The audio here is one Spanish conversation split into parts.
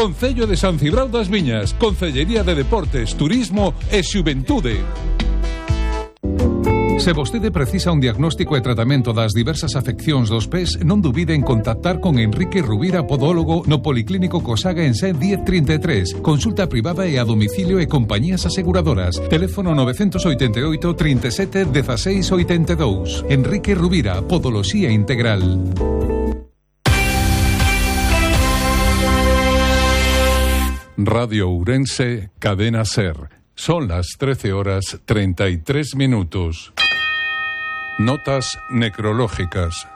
Concello de San Cibrao das Viñas, Concellería de Deportes, Turismo e Xuventude. Se vostede precisa un diagnóstico e tratamento das diversas afeccións dos pés, non dubide en contactar con Enrique Rubira, podólogo, no Policlínico Cosaga en Sé 1033. Consulta privada e a domicilio e compañías aseguradoras. Teléfono 988 37 16 82. Enrique Rubira, Podoloxía Integral. Radio Ourense, Cadena Ser. Son las 13:33. Notas necrológicas.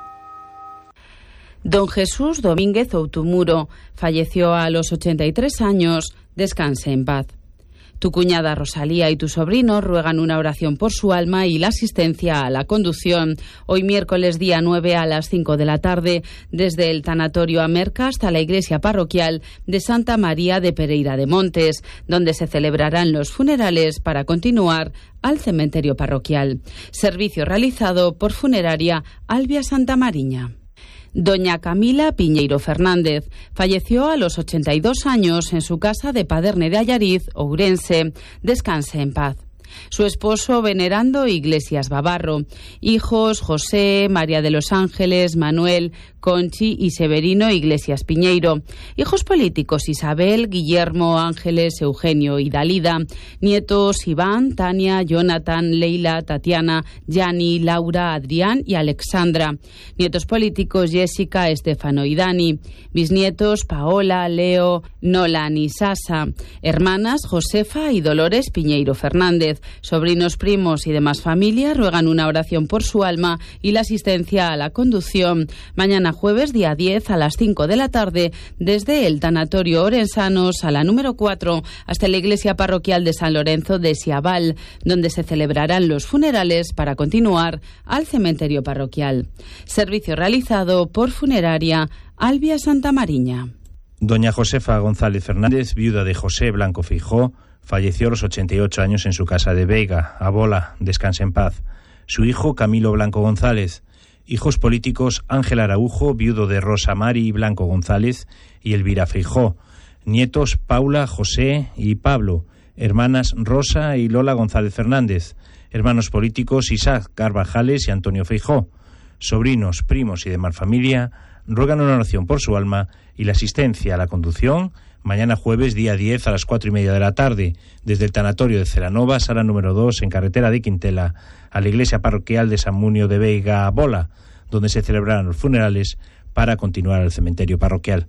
Don Jesús Domínguez Outumuro falleció a los 83 años. Descanse en paz. Tu cuñada Rosalía y tu sobrino ruegan una oración por su alma y la asistencia a la conducción. Hoy miércoles día 9 a las 5 de la tarde, desde el Tanatorio Amerca hasta la iglesia parroquial de Santa María de Pereira de Montes, donde se celebrarán los funerales para continuar al cementerio parroquial. Servicio realizado por Funeraria Albia Santa Mariña. Doña Camila Piñeiro Fernández falleció a los 82 años en su casa de Paderne de Allariz, Ourense. Descanse en paz. Su esposo Venerando Iglesias Bavarro. Hijos José, María de los Ángeles, Manuel, Conchi y Severino Iglesias Piñeiro. Hijos políticos Isabel, Guillermo, Ángeles, Eugenio y Dalida. Nietos Iván, Tania, Jonathan, Leila, Tatiana, Yani, Laura, Adrián y Alexandra. Nietos políticos Jessica, Estefano y Dani. Bisnietos Paola, Leo, Nolan y Sasa. Hermanas Josefa y Dolores Piñeiro Fernández. Sobrinos, primos y demás familia ruegan una oración por su alma y la asistencia a la conducción. Mañana jueves, día 10 a las 5 de la tarde, desde el Tanatorio Orensanos a la número 4 hasta la iglesia parroquial de San Lorenzo de Siabal, donde se celebrarán los funerales para continuar al cementerio parroquial. Servicio realizado por Funeraria Albia Santa Mariña. Doña Josefa González Fernández, viuda de José Blanco Feijó, falleció a los 88 años en su casa de Veiga, a Bola. Descanse en paz. Su hijo Camilo Blanco González. Hijos políticos Ángel Araujo, viudo de Rosa Mari Blanco González y Elvira Feijó. Nietos Paula, José y Pablo. Hermanas Rosa y Lola González Fernández. Hermanos políticos Isaac Carvajales y Antonio Feijó. Sobrinos, primos y demás familia ruegan una oración por su alma y la asistencia a la conducción. Mañana jueves, día 10 a las 4:30 de la tarde, desde el Tanatorio de Celanova, sala número 2, en carretera de Quintela, a la iglesia parroquial de San Munio de Veiga, Bola, donde se celebrarán los funerales para continuar al cementerio parroquial.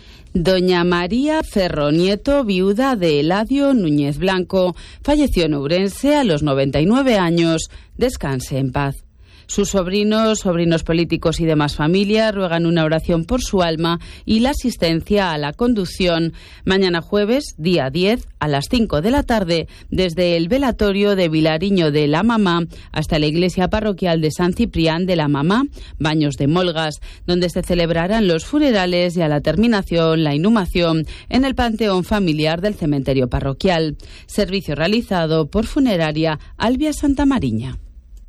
Doña María Ferro Nieto, viuda de Eladio Núñez Blanco, falleció en Ourense a los 99 años. Descanse en paz. Sus sobrinos políticos y demás familia ruegan una oración por su alma y la asistencia a la conducción. Mañana jueves, día 10, a las 5 de la tarde, desde el velatorio de Vilariño de la Mamá hasta la iglesia parroquial de San Ciprián de la Mamá, Baños de Molgas, donde se celebrarán los funerales y a la terminación la inhumación en el panteón familiar del cementerio parroquial. Servicio realizado por Funeraria Albia Santa Mariña.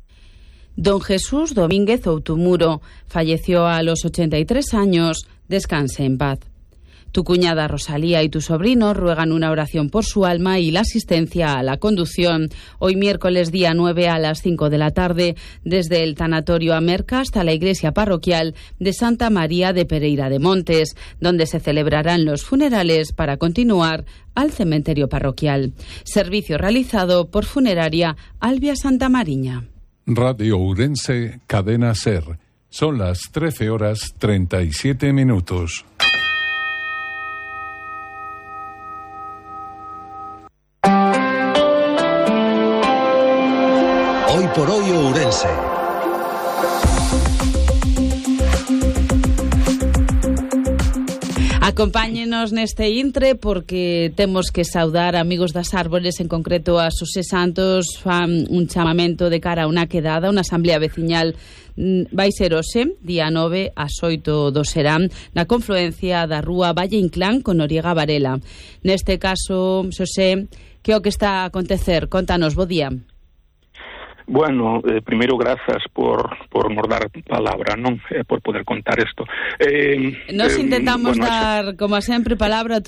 Don Jesús Domínguez Outumuro falleció a los 83 años. Descanse en paz. Tu cuñada Rosalía y tu sobrino ruegan una oración por su alma y la asistencia a la conducción. Hoy miércoles día 9 a las 5 de la tarde, desde el Tanatorio Amerca hasta la iglesia parroquial de Santa María de Pereira de Montes, donde se celebrarán los funerales para continuar al cementerio parroquial. Servicio realizado por Funeraria Albia Santa Mariña. Radio Ourense, Cadena Ser. Son las 13:37. Hoy por hoy Ourense. Acompáñenos neste intre porque temos que saudar amigos das árbores, en concreto a Xosé Santos, fan un chamamento de cara a unha quedada, unha asamblea veciñal. Vai ser hoxe, día 9 ás 8 do serán, na confluencia da rúa Valle Inclán con Noriega Varela. Neste caso, Xosé, que é o que está a acontecer? Contanos, bo día. Bueno, primeiro grazas por nos dar palabra, non? Por poder contar isto. Nos intentamos dar, como sempre, palabra